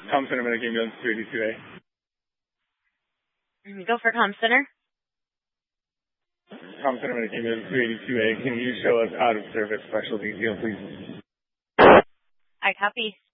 Com Center Medic Ambulance 282A. Go for Com Center. Com Center Medic Ambulance 282A. Can you show us out of service special detail, please? I copy.